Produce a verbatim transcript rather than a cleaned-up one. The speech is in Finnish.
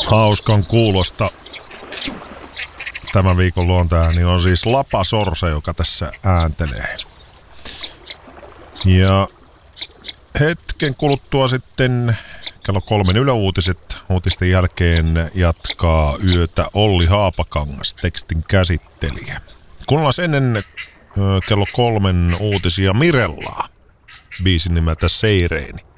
Hauskan kuulosta. Tämän viikon luontaääni on siis Lapa Sorsa, joka tässä ääntelee. Ja hetken kuluttua sitten kello kolmen yläuutiset. Uutisten jälkeen jatkaa yötä Olli Haapakangas, tekstin käsittelijä. Kuunnellaan ennen kello kolmen uutisia Mirellaa, biisin nimeltä Seireeni.